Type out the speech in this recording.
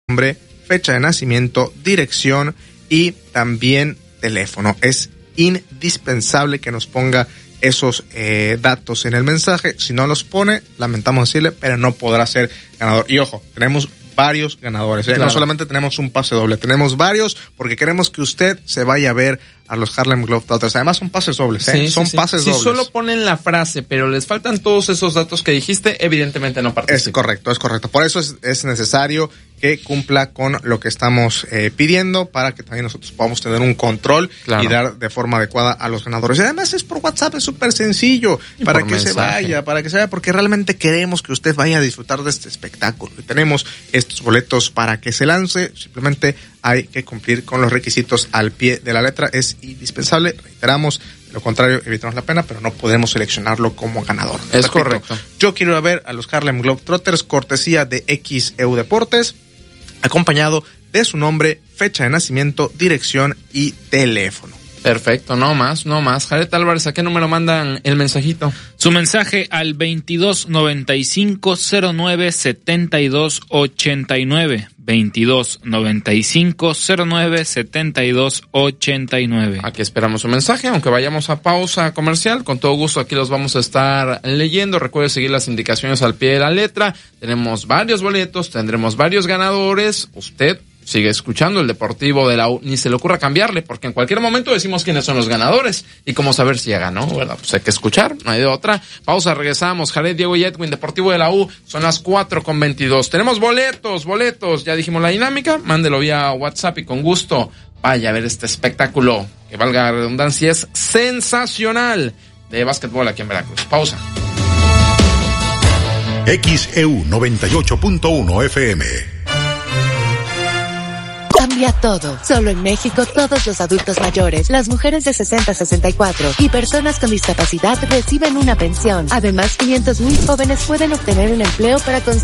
nombre, fecha de nacimiento, dirección y también teléfono. Es indispensable que nos ponga esos datos en el mensaje. Si no los pone, lamentamos decirle, pero no podrá ser ganador. Y ojo, tenemos varios ganadores, ¿eh? Claro. No solamente tenemos un pase doble, tenemos varios porque queremos que usted se vaya a ver a los Harlem Globetrotters. Además son pases dobles, ¿eh? Sí, son pases dobles. Si solo ponen la frase, pero les faltan todos esos datos que dijiste, evidentemente no participan. Es correcto. Por eso es necesario que cumpla con lo que estamos pidiendo para que también nosotros podamos tener un control, claro, y dar de forma adecuada a los ganadores. Y además es por WhatsApp, es súper sencillo, para que se vaya, porque realmente queremos que usted vaya a disfrutar de este espectáculo. Y tenemos estos boletos para que se lance. Simplemente hay que cumplir con los requisitos al pie de la letra. Es indispensable, reiteramos. De lo contrario, evitamos la pena, pero no podemos seleccionarlo como ganador. Es correcto. Yo quiero ir a ver a los Harlem Globetrotters, cortesía de XEU Deportes, acompañado de su nombre, fecha de nacimiento, dirección y teléfono. Perfecto, no más. Jared Álvarez, ¿a qué número mandan el mensajito? Su mensaje al 2295-09-7289. 2295-09-7289. Aquí esperamos su mensaje, aunque vayamos a pausa comercial. Con todo gusto aquí los vamos a estar leyendo. Recuerde seguir las indicaciones al pie de la letra. Tenemos varios boletos, tendremos varios ganadores. Usted sigue escuchando el Deportivo de la U, ni se le ocurra cambiarle, porque en cualquier momento decimos quiénes son los ganadores y cómo saber si ya ganó, ¿verdad? Pues hay que escuchar, no hay de otra. Pausa, regresamos. Jared, Diego y Edwin, Deportivo de la U, son las 4:22. Tenemos boletos, ya dijimos la dinámica, mándelo vía WhatsApp y con gusto vaya a ver este espectáculo, que valga la redundancia, es sensacional, de básquetbol aquí en Veracruz. Pausa. XEU 98.1 FM. Cambia todo. Solo en México todos los adultos mayores, las mujeres de 60 a 64 y personas con discapacidad reciben una pensión. Además, 500,000 jóvenes pueden obtener un empleo para